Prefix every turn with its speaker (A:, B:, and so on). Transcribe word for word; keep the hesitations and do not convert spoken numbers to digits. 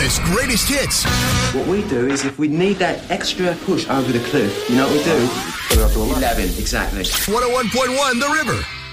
A: Elvis Greatest Hits.
B: What we do is if we need that extra push over the cliff, you know what we do? Put it up to eleven. Exactly.
A: one oh one point one The River.